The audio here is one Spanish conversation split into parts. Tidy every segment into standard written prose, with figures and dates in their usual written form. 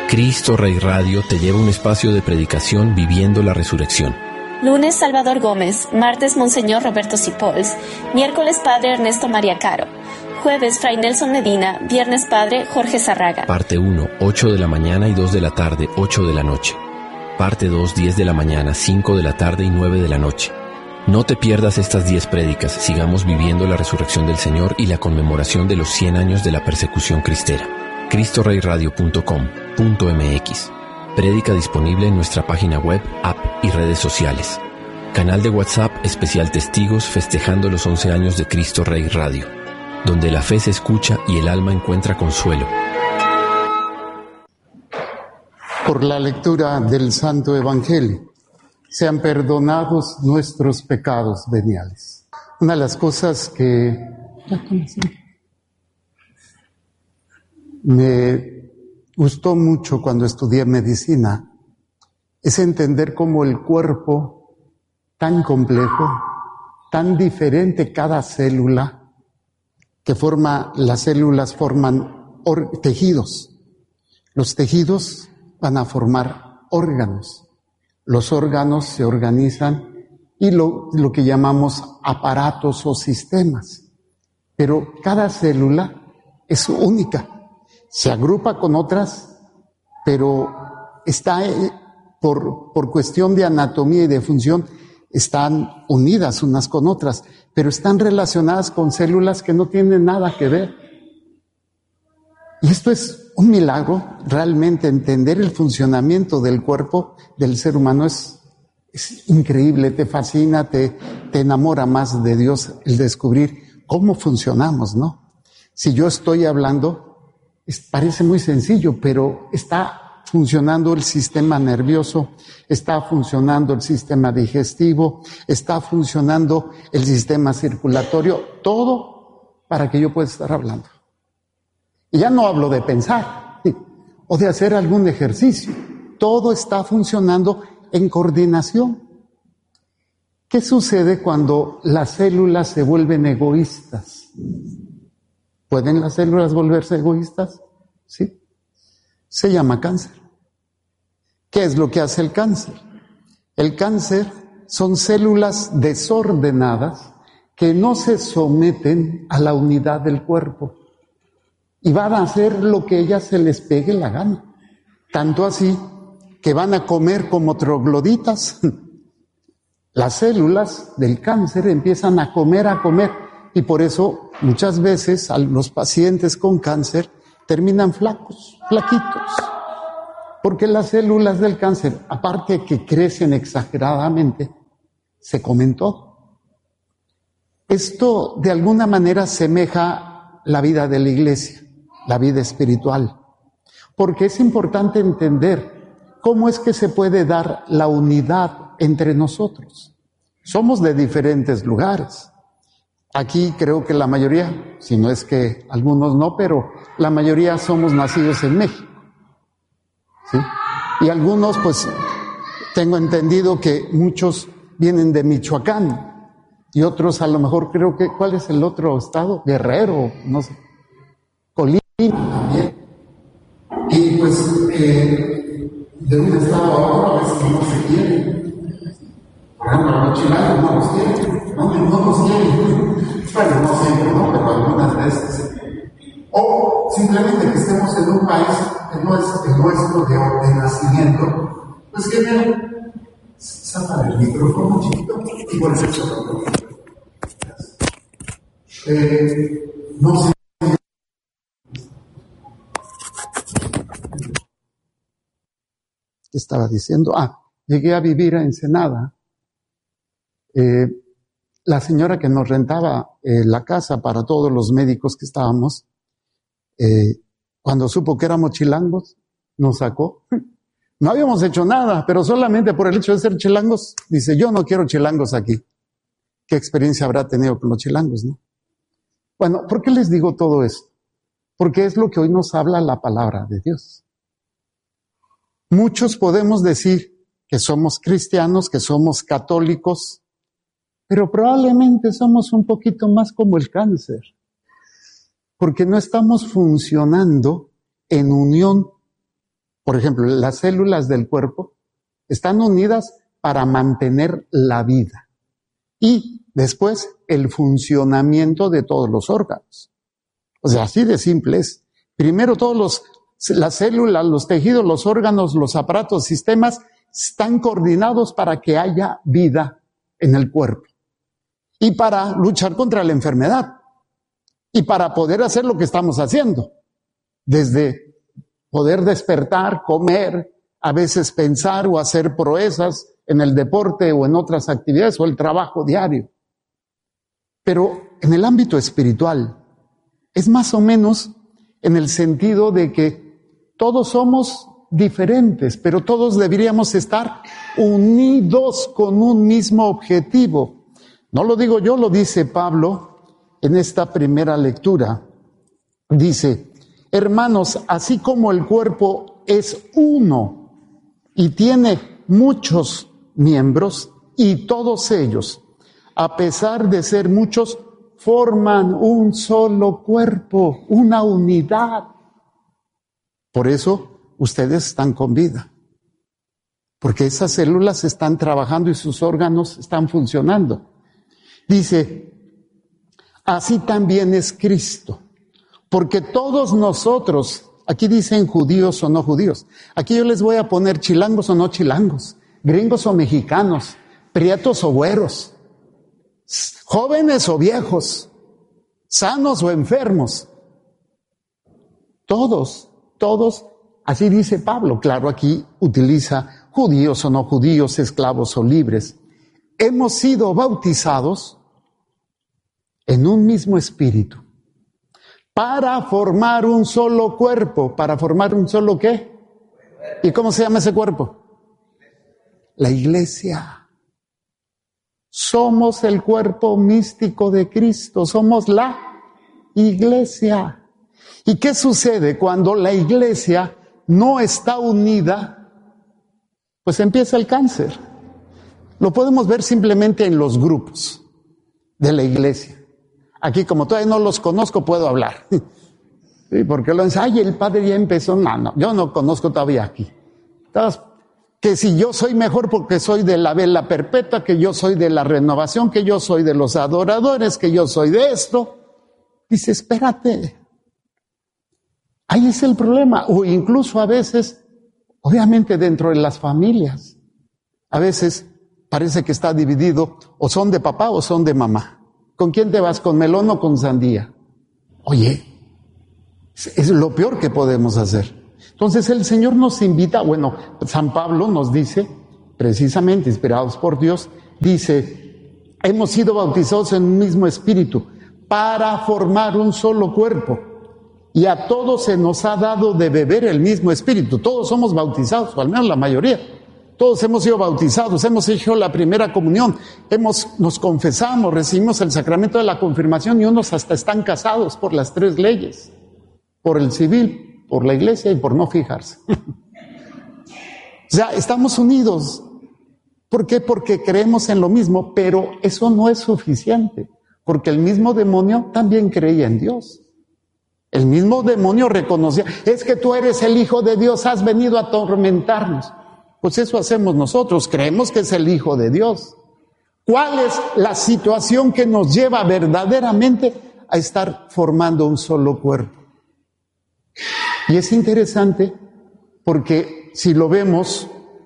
Cristo Rey Radio te lleva a un espacio de predicación viviendo la resurrección. Lunes, Salvador Gómez. Martes, Monseñor Roberto Sipols. Miércoles, Padre Ernesto María Caro. Jueves, Fray Nelson Medina. Viernes, Padre Jorge Zarraga. Parte 1, 8 de la mañana y 2 de la tarde, 8 de la noche. Parte 2, 10 de la mañana, 5 de la tarde y 9 de la noche. No te pierdas estas 10 prédicas. Sigamos viviendo la resurrección del Señor y la conmemoración de los 100 años de la persecución cristera. CristoReyRadio.com.mx. Prédica disponible en nuestra página web, app y redes sociales. Canal de WhatsApp especial Testigos festejando los 11 años de Cristo Rey Radio, donde la fe se escucha y el alma encuentra consuelo. Por la lectura del Santo Evangelio, sean perdonados nuestros pecados veniales. Una de las cosas que me gustó mucho cuando estudié medicina es entender cómo el cuerpo, tan complejo, tan diferente cada célula, las células forman tejidos. Los tejidos van a formar órganos. Los órganos se organizan y lo que llamamos aparatos o sistemas. Pero cada célula es única. Se agrupa con otras, pero está por cuestión de anatomía y de función, están unidas unas con otras, pero están relacionadas con células que no tienen nada que ver. Y esto es un milagro, realmente entender el funcionamiento del cuerpo del ser humano es increíble, te fascina, te enamora más de Dios el descubrir cómo funcionamos, ¿no? Si yo estoy hablando, parece muy sencillo, pero está funcionando el sistema nervioso, está funcionando el sistema digestivo, está funcionando el sistema circulatorio, todo para que yo pueda estar hablando. Y ya no hablo de pensar o de hacer algún ejercicio, todo está funcionando en coordinación. ¿Qué sucede cuando las células se vuelven egoístas? ¿Pueden las células volverse egoístas? Sí. Se llama cáncer. ¿Qué es lo que hace el cáncer? El cáncer son células desordenadas que no se someten a la unidad del cuerpo y van a hacer lo que a ellas se les pegue la gana. Tanto así que van a comer como trogloditas. Las células del cáncer empiezan a comer, y por eso muchas veces los pacientes con cáncer terminan flaquitos, porque las células del cáncer, aparte de que crecen exageradamente, se comen todo. Esto de alguna manera semeja la vida de la iglesia, la vida espiritual, porque es importante entender cómo es que se puede dar la unidad entre nosotros. Somos de diferentes lugares. Aquí creo que la mayoría, si no es que algunos no, pero la mayoría somos nacidos en México, ¿sí? Y algunos, pues, tengo entendido que muchos vienen de Michoacán y otros a lo mejor creo que, ¿cuál es el otro estado? Guerrero, no sé, Colima también. Y pues, de un estado a otro a veces no se quieren. Por ejemplo, los chilangos no los quieren, no los quieren. Bueno, no siempre, ¿no? Pero algunas veces. O simplemente que estemos en un país que no es el nuestro de nacimiento, pues que saca el micrófono chiquito y vuelve a no sé. ¿Qué estaba diciendo? Llegué a vivir a Ensenada. La señora que nos rentaba la casa para todos los médicos que estábamos, cuando supo que éramos chilangos, nos sacó. No habíamos hecho nada, pero solamente por el hecho de ser chilangos, dice, yo no quiero chilangos aquí. ¿Qué experiencia habrá tenido con los chilangos, no? Bueno, ¿por qué les digo todo esto? Porque es lo que hoy nos habla la palabra de Dios. Muchos podemos decir que somos cristianos, que somos católicos, pero probablemente somos un poquito más como el cáncer, porque no estamos funcionando en unión Por ejemplo, las células del cuerpo están unidas para mantener la vida y después el funcionamiento de todos los órganos. O sea, así de simple es. Primero las células, los tejidos, los órganos, los aparatos, sistemas están coordinados para que haya vida en el cuerpo y para luchar contra la enfermedad y para poder hacer lo que estamos haciendo, desde poder despertar, comer, a veces pensar o hacer proezas en el deporte o en otras actividades o el trabajo diario. Pero en el ámbito espiritual es más o menos en el sentido de que todos somos diferentes, pero todos deberíamos estar unidos con un mismo objetivo. No lo digo yo, lo dice Pablo en esta primera lectura. Dice: hermanos, así como el cuerpo es uno y tiene muchos miembros, y todos ellos, a pesar de ser muchos, forman un solo cuerpo, una unidad. Por eso ustedes están con vida, porque esas células están trabajando y sus órganos están funcionando. Dice: así también es Cristo, porque todos nosotros, aquí dicen judíos o no judíos, aquí yo les voy a poner chilangos o no chilangos, gringos o mexicanos, prietos o güeros, jóvenes o viejos, sanos o enfermos. Todos, así dice Pablo. Claro, aquí utiliza judíos o no judíos, esclavos o libres. Hemos sido bautizados en un mismo espíritu para formar un solo cuerpo. ¿Para formar un solo qué? ¿Y cómo se llama ese cuerpo? La iglesia. Somos el cuerpo místico de Cristo, somos la iglesia. ¿Y qué sucede cuando la iglesia no está unida? Pues empieza el cáncer. Lo podemos ver simplemente en los grupos de la iglesia. Aquí, como todavía no los conozco, puedo hablar. Sí, porque lo dicen, el padre ya empezó. No, yo no conozco todavía aquí. Entonces, que si yo soy mejor porque soy de la vela perpetua, que yo soy de la renovación, que yo soy de los adoradores, que yo soy de esto. Dice, espérate. Ahí es el problema. O incluso a veces, obviamente dentro de las familias, a veces parece que está dividido, o son de papá o son de mamá. ¿Con quién te vas? ¿Con melón o con sandía? Oye, es lo peor que podemos hacer. Entonces el Señor nos invita, San Pablo nos dice, precisamente inspirados por Dios, dice, hemos sido bautizados en un mismo espíritu para formar un solo cuerpo. Y a todos se nos ha dado de beber el mismo espíritu. Todos somos bautizados, o al menos la mayoría. Todos hemos sido bautizados, hemos hecho la primera comunión, nos confesamos, recibimos el sacramento de la confirmación y unos hasta están casados por las 3 leyes, por el civil, por la iglesia y por no fijarse. O sea, estamos unidos. ¿Por qué? Porque creemos en lo mismo, pero eso no es suficiente, porque el mismo demonio también creía en Dios. El mismo demonio reconocía, es que tú eres el Hijo de Dios, has venido a atormentarnos. Pues eso hacemos nosotros, creemos que es el Hijo de Dios. ¿Cuál es la situación que nos lleva verdaderamente a estar formando un solo cuerpo? Y es interesante porque si lo vemos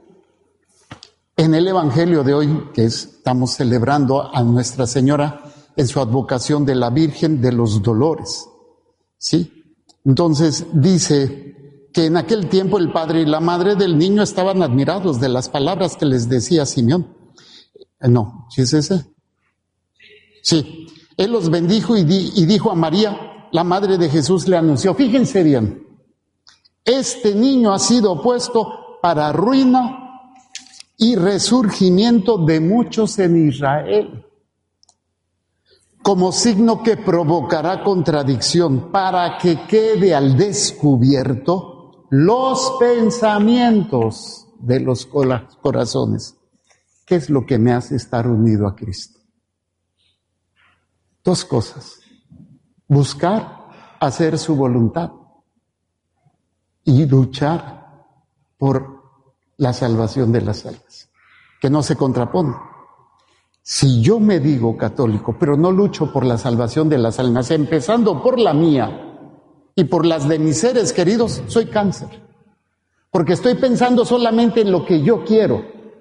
en el Evangelio de hoy, que estamos celebrando a Nuestra Señora en su advocación de la Virgen de los Dolores, ¿sí? Entonces dice que en aquel tiempo el padre y la madre del niño estaban admirados de las palabras que les decía Simeón. No, ¿sí es ese? Sí. Él los bendijo y dijo a María, la madre de Jesús, le anunció, fíjense bien, este niño ha sido puesto para ruina y resurgimiento de muchos en Israel, como signo que provocará contradicción, para que quede al descubierto los pensamientos de los corazones. ¿Qué es lo que me hace estar unido a Cristo? 2 cosas. Buscar hacer su voluntad y luchar por la salvación de las almas, que no se contrapone. Si yo me digo católico, pero no lucho por la salvación de las almas, empezando por la mía y por las de mis seres queridos, soy cáncer. Porque estoy pensando solamente en lo que yo quiero,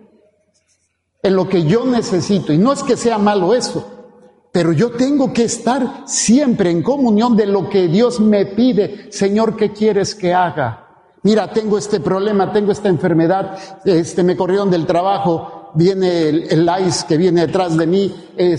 en lo que yo necesito. Y no es que sea malo eso, pero yo tengo que estar siempre en comunión de lo que Dios me pide. Señor, ¿qué quieres que haga? Mira, tengo este problema, tengo esta enfermedad, me corrieron del trabajo, viene el ICE que viene detrás de mí,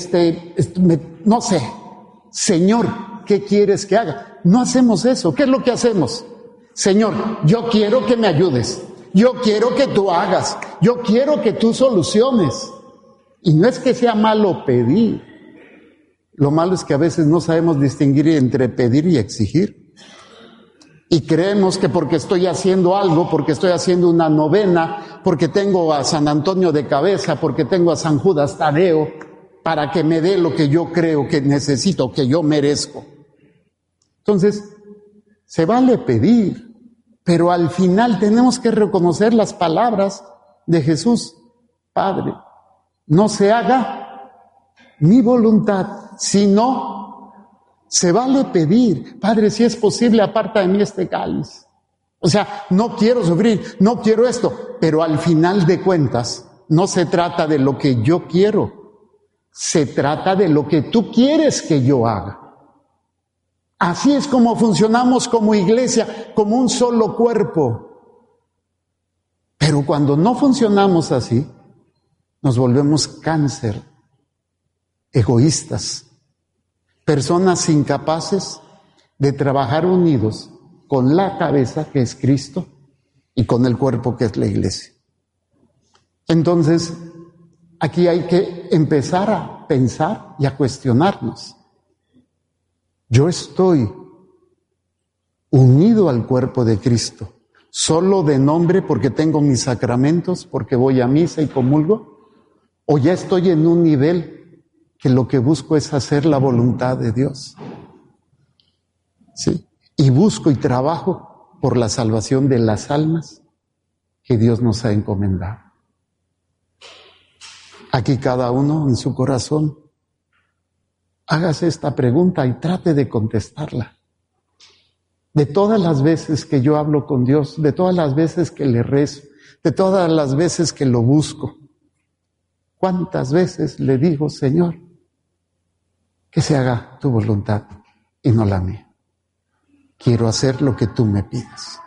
no sé. Señor, ¿qué quieres que haga? No hacemos eso. ¿Qué es lo que hacemos? Señor, yo quiero que me ayudes. Yo quiero que tú hagas. Yo quiero que tú soluciones. Y no es que sea malo pedir. Lo malo es que a veces no sabemos distinguir entre pedir y exigir. Y creemos que porque estoy haciendo algo, porque estoy haciendo una novena, porque tengo a San Antonio de cabeza, porque tengo a San Judas Tadeo, para que me dé lo que yo creo que necesito, que yo merezco. Entonces, se vale pedir, pero al final tenemos que reconocer las palabras de Jesús. Padre, no se haga mi voluntad, sino se vale pedir. Padre, si es posible, aparta de mí este cáliz. O sea, no quiero sufrir, no quiero esto, pero al final de cuentas, no se trata de lo que yo quiero, se trata de lo que tú quieres que yo haga. Así es como funcionamos como iglesia, como un solo cuerpo. Pero cuando no funcionamos así, nos volvemos cáncer, egoístas, personas incapaces de trabajar unidos con la cabeza que es Cristo y con el cuerpo que es la iglesia. Entonces, aquí hay que empezar a pensar y a cuestionarnos. Yo estoy unido al cuerpo de Cristo, solo de nombre porque tengo mis sacramentos, porque voy a misa y comulgo, o ya estoy en un nivel que lo que busco es hacer la voluntad de Dios. ¿Sí? Y busco y trabajo por la salvación de las almas que Dios nos ha encomendado. Aquí cada uno en su corazón, hágase esta pregunta y trate de contestarla. De todas las veces que yo hablo con Dios, de todas las veces que le rezo, de todas las veces que lo busco, ¿cuántas veces le digo, Señor, que se haga tu voluntad y no la mía? Quiero hacer lo que tú me pidas.